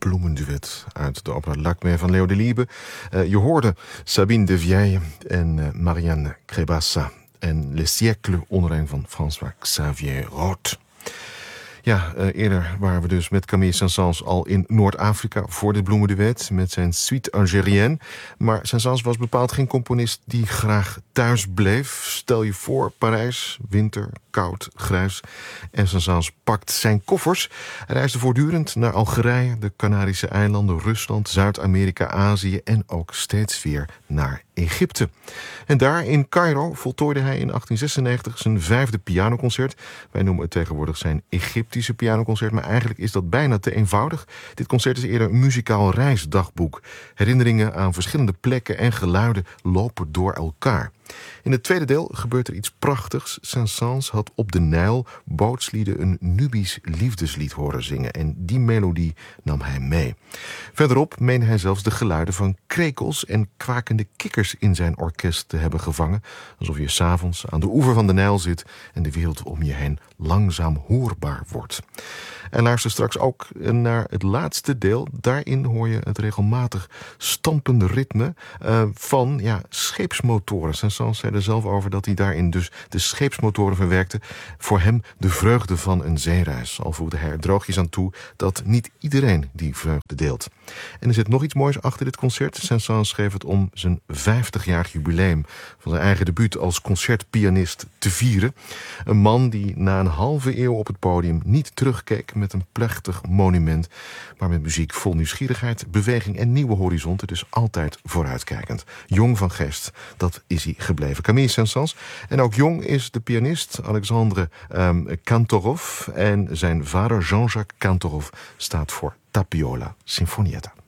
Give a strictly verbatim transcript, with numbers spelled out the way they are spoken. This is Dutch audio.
bloemenduet uit de opera L'Acmé van Leo Delibes. Uh, je hoorde Sabine de Vieille en uh, Marianne Crébassa en Les Siècles onder een van François Xavier Roth. Ja, uh, eerder waren we dus met Camille Saint-Saëns al in Noord-Afrika voor dit bloemenduet met zijn Suite Algérienne. Maar Saint-Saëns was bepaald geen componist die graag thuis bleef. Stel je voor, Parijs, winter, koud, grijs. En Saint-Saëns pakt zijn koffers. Hij reisde voortdurend naar Algerije, de Canarische eilanden, Rusland, Zuid-Amerika, Azië en ook steeds weer naar Egypte. En daar in Cairo voltooide hij in achttien zesennegentig zijn vijfde pianoconcert. Wij noemen het tegenwoordig zijn Egyptische pianoconcert, maar eigenlijk is dat bijna te eenvoudig. Dit concert is eerder een muzikaal reisdagboek. Herinneringen aan verschillende plekken en geluiden lopen door elkaar. In het tweede deel gebeurt er iets prachtigs. Saint-Saëns had op de Nijl bootslieden een Nubisch liefdeslied horen zingen en die melodie nam hij mee. Verderop meende hij zelfs de geluiden van krekels en kwakende kikkers in zijn orkest te hebben gevangen, alsof je 's avonds aan de oever van de Nijl zit en de wereld om je heen langzaam hoorbaar wordt. En luister straks ook naar het laatste deel. Daarin hoor je het regelmatig stampende ritme uh, van ja, scheepsmotoren. Saint-Saëns zei er zelf over dat hij daarin dus de scheepsmotoren verwerkte. Voor hem de vreugde van een zeereis. Al voegde hij er droogjes aan toe dat niet iedereen die vreugde deelt. En er zit nog iets moois achter dit concert. Saint-Saëns schreef het om zijn vijftigjarig jubileum van zijn eigen debuut als concertpianist te vieren. Een man die na een halve eeuw op het podium niet terugkeek met een plechtig monument, maar met muziek vol nieuwsgierigheid, beweging en nieuwe horizonten, dus altijd vooruitkijkend. Jong van geest, dat is hij gebleven. Camille Saint-Saëns. En ook jong is de pianist Alexandre um, Kantorov en zijn vader Jean-Jacques Kantorov staat voor Tapiola Sinfonietta.